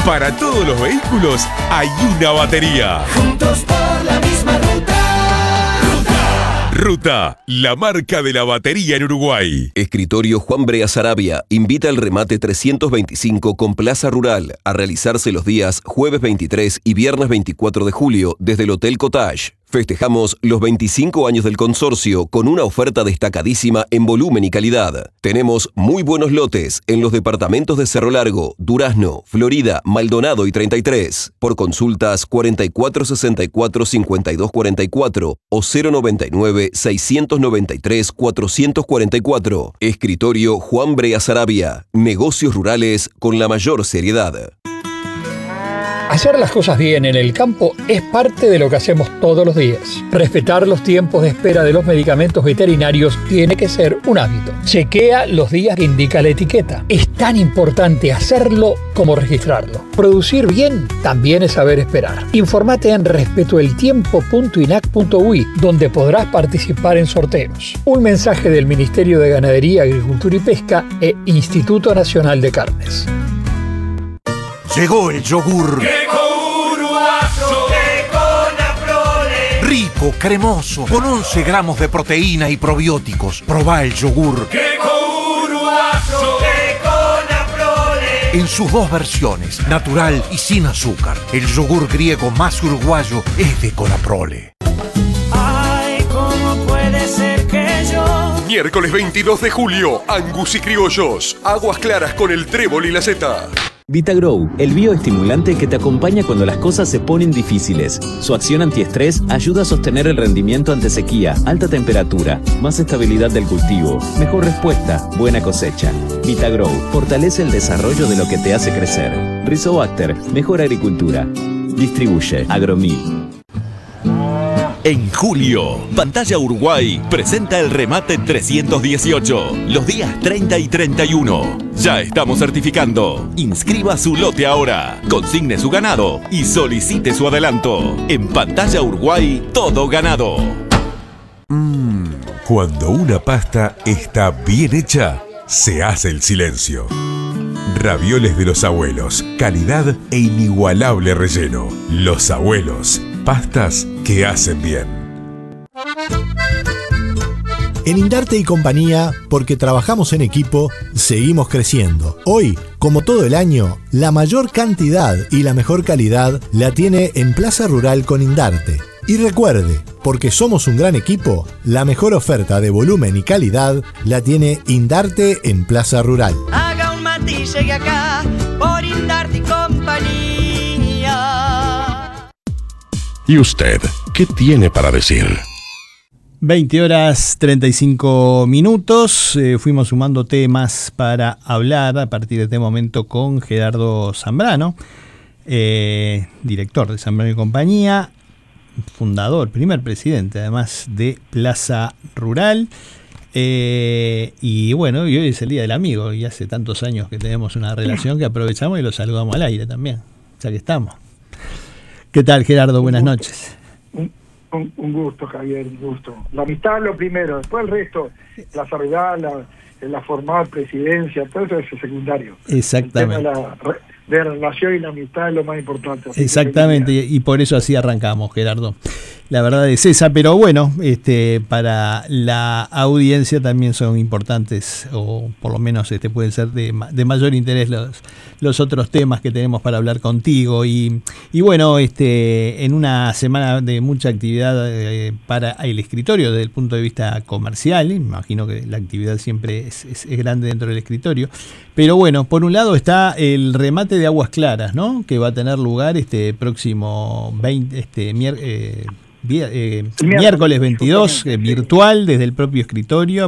Para todos los vehículos hay una batería. Juntos por la misma ruta. Ruta, la marca de la batería en Uruguay. Escritorio Juan Brea Sarabia invita al remate 325 con Plaza Rural a realizarse los días jueves 23 y viernes 24 de julio desde el Hotel Cottage. Festejamos los 25 años del consorcio con una oferta destacadísima en volumen y calidad. Tenemos muy buenos lotes en los departamentos de Cerro Largo, Durazno, Florida, Maldonado y 33. Por consultas 4464-5244 o 099-693-444. Escritorio Juan Brea Sarabia. Negocios rurales con la mayor seriedad. Hacer las cosas bien en el campo es parte de lo que hacemos todos los días. Respetar los tiempos de espera de los medicamentos veterinarios tiene que ser un hábito. Chequea los días que indica la etiqueta. Es tan importante hacerlo como registrarlo. Producir bien también es saber esperar. Infórmate en respetoeltiempo.inac.ui, donde podrás participar en sorteos. Un mensaje del Ministerio de Ganadería, Agricultura y Pesca e Instituto Nacional de Carnes. Llegó el yogur. Queco uruguayo, Queco Naprole. Rico, cremoso, con 11 gramos de proteína y probióticos. Probá el yogur. Queco uruguayo, Queco Naprole. En sus dos versiones, natural y sin azúcar. El yogur griego más uruguayo es de Conaprole. Ay, ¿cómo puede ser que yo? Miércoles 22 de julio, Angus y Criollos. Aguas claras con el trébol y la seta. VitaGrow, el bioestimulante que te acompaña cuando las cosas se ponen difíciles. Su acción antiestrés ayuda a sostener el rendimiento ante sequía, alta temperatura, más estabilidad del cultivo, mejor respuesta, buena cosecha. VitaGrow fortalece el desarrollo de lo que te hace crecer. Rizobacter, mejor agricultura. Distribuye Agromil. En julio, Pantalla Uruguay presenta el remate 318, los días 30 y 31. Ya estamos certificando. Inscriba su lote ahora, consigne su ganado y solicite su adelanto. En Pantalla Uruguay, todo ganado. Cuando una pasta está bien hecha, se hace el silencio. Ravioles de los abuelos, calidad e inigualable relleno. Los abuelos, pastas que hacen bien. En Indarte y Compañía, porque trabajamos en equipo, seguimos creciendo. Hoy, como todo el año, la mayor cantidad y la mejor calidad la tiene en Plaza Rural con Indarte. Y recuerde, porque somos un gran equipo, la mejor oferta de volumen y calidad la tiene Indarte en Plaza Rural. Haga un mate y llegue acá por Indarte y Compañía. ¿Y usted qué tiene para decir? 20:35. Fuimos sumando temas para hablar a partir de este momento con Gerardo Zambrano, director de Zambrano y Compañía, fundador, primer presidente además de Plaza Rural. Y bueno, y hoy es el Día del Amigo y hace tantos años que tenemos una relación que aprovechamos y lo saludamos al aire también, ya que estamos. ¿Qué tal, Gerardo? Buenas noches. Un gusto, Javier, un gusto. La amistad es lo primero, después el resto, la salud, la formal, presidencia, todo eso es secundario. Exactamente. El tema de relación y la amistad es lo más importante. Exactamente, y por eso así arrancamos, Gerardo. La verdad es esa, pero bueno, para la audiencia también son importantes, o por lo menos pueden ser de mayor interés los otros temas que tenemos para hablar contigo. Y bueno, en una semana de mucha actividad para el escritorio desde el punto de vista comercial, imagino que la actividad siempre es grande dentro del escritorio. Pero bueno, por un lado está el remate de Aguas Claras, ¿no? Que va a tener lugar próximo miércoles 22, virtual, desde el propio escritorio.